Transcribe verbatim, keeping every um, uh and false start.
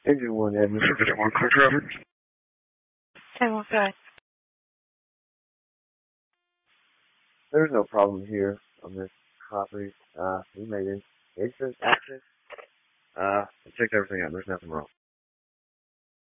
Engine one, Edmund. Service one, clear traffic. ten one, go ahead. There's no problem here on this property. Uh, we made it. It's just access. Uh, I checked everything out. There's nothing wrong.